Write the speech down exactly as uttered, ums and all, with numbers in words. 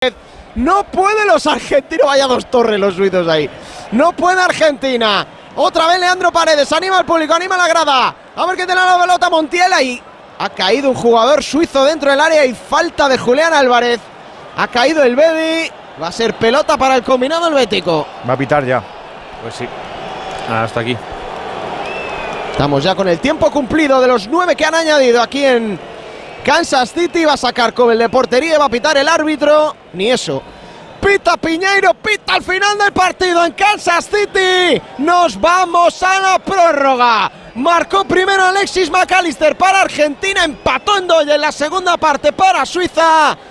No puede los argentinos, vaya dos torres los suizos ahí. No puede Argentina. Otra vez Leandro Paredes, anima al público, anima a la grada. A ver qué tiene la pelota Montiel ahí. Ha caído un jugador suizo dentro del área y falta de Julián Álvarez. Ha caído el Bedi. Va a ser pelota para el combinado helvético. Va a pitar ya. Pues sí. Hasta aquí. Estamos ya con el tiempo cumplido de los nueve que han añadido aquí en Kansas City. Va a sacar con el de portería, va a pitar el árbitro. Ni eso. Pita Piñeiro, pita al final del partido en Kansas City. Nos vamos a la prórroga. Marcó primero Alexis McAllister para Argentina, empató en Doyle en la segunda parte para Suiza.